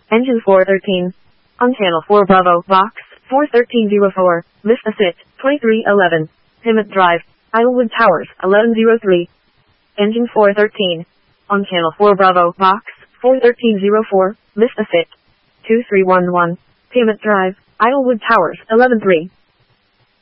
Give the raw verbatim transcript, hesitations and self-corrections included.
Engine four thirteen. On channel four Bravo, box four thirteen oh four, Vista Sit, twenty-three eleven. Plymouth Drive, Islewood Towers, eleven oh three. Engine four thirteen. On channel four Bravo, box four thirteen oh four, Vista Sit, two three one one. Plymouth Drive, Islewood Towers, eleven three.